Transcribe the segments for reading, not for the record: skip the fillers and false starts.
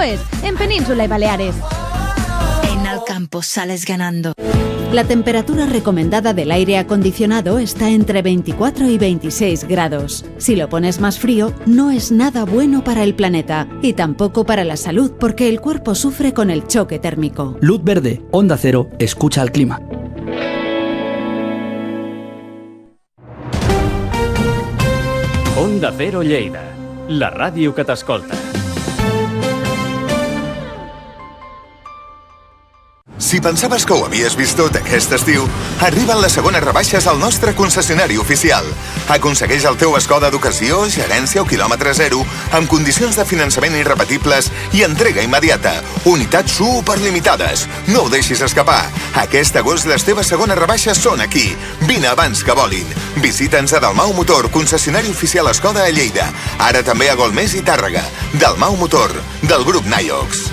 es, en Península y Baleares. En el campo sales ganando. La temperatura recomendada del aire acondicionado está entre 24 y 26 grados. Si lo pones más frío, no es nada bueno para el planeta y tampoco para la salud porque el cuerpo sufre con el choque térmico. Luz verde, Onda Cero, escucha al clima. Onda Cero Lleida, la ràdio que t'escolta. Si pensaves que ho havies vist tot aquest estiu, arriben les segones rebaixes al nostre concessionari oficial. Aconsegueix el teu Skoda d'ocasió, gerència o quilòmetre zero, amb condicions de finançament irrepetibles i entrega immediata. Unitats superlimitades. No ho deixis escapar. Aquest agost les teves segones rebaixes són aquí. Vine abans que volin. Visita'ns a Dalmau Motor, concessionari oficial Skoda a Lleida. Ara també a Golmés i Tàrrega. Dalmau Motor, del grup Naiox.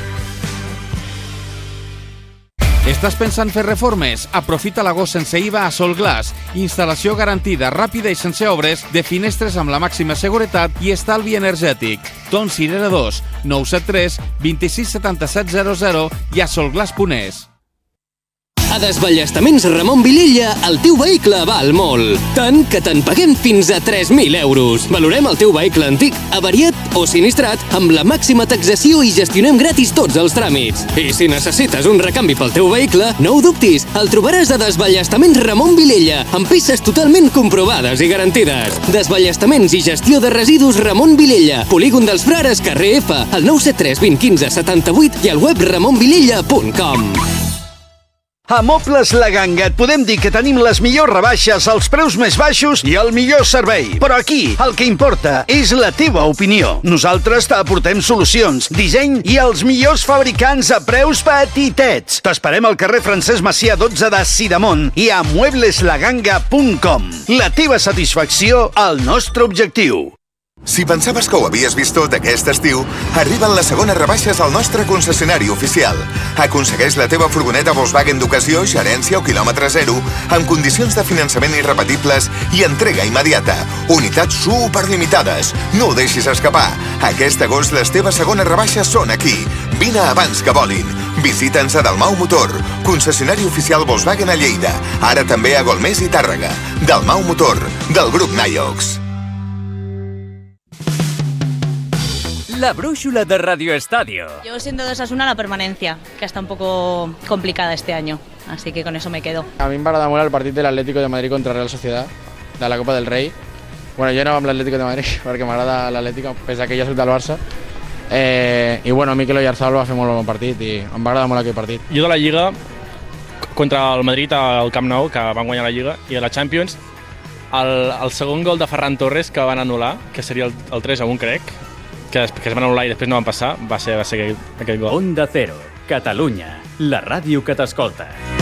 Estàs pensant fer reformes? Aprofita l'agost sense IVA a Solglass. Instal·lació garantida, ràpida i sense obres, de finestres amb la màxima seguretat i estalvi energètic. Ton Cirera 2, 973 26 77 00 i a solglass.es. A Desballestaments Ramon Vilella, el teu vehicle val molt. Tant que te'n paguem fins a 3.000 euros. Valorem el teu vehicle antic, avariat o sinistrat amb la màxima taxació i gestionem gratis tots els tràmits. I si necessites un recanvi pel teu vehicle, no ho dubtis, el trobaràs a Desballestaments Ramon Vilella, amb peces totalment comprovades i garantides. Desballestaments i gestió de residus Ramon Vilella, Polígon dels Frares, carrer F, al 973 20 15 78 i al web ramonvilella.com. A Mobles La Ganga et podem dir que tenim les millors rebaixes, els preus més baixos i el millor servei. Però aquí el que importa és la teva opinió. Nosaltres t'aportem solucions, disseny i els millors fabricants a preus petitets. T'esperem al carrer Francesc Macià 12 de Sidamon i a muebleslaganga.com. La teva satisfacció, el nostre objectiu. Si pensaves que ho havies vist tot aquest estiu, arriben les segones rebaixes al nostre concessionari oficial. Aconsegueix la teva furgoneta Volkswagen d'ocasió, gerència o quilòmetre zero, amb condicions de finançament irrepetibles i entrega immediata. Unitats superlimitades. No ho deixis escapar. Aquest agost les teves segones rebaixes són aquí. Vine abans que volin. Visita'ns a Dalmau Motor, concessionari oficial Volkswagen a Lleida. Ara també a Golmés i Tàrrega. Dalmau Motor, del grup Naiox. La brújula de Radio Estadio. Yo siendo de Osasuna la permanencia, que está un poco complicada este año, así que con eso me quedo. A mi m'agrada molt el partit de l'Atlético de Madrid contra Real Sociedad, de la Copa del Rei. Bueno, jo no amb l'Atlético de Madrid, perquè m'agrada l'Atlético, pese que ja soc del Barça. I bueno, Mikel Oyarzabal va fer molt bon partit i em va agradar molt aquell partit. Jo de la Lliga, contra el Madrid al Camp Nou, que van guanyar la Lliga, i a la Champions, el segon gol de Ferran Torres que van anul·lar, que seria el 3-1, crec, que es van anul·lar i després no van passar, va ser aquell gol. Onda Cero, Catalunya, la ràdio que t'escolta.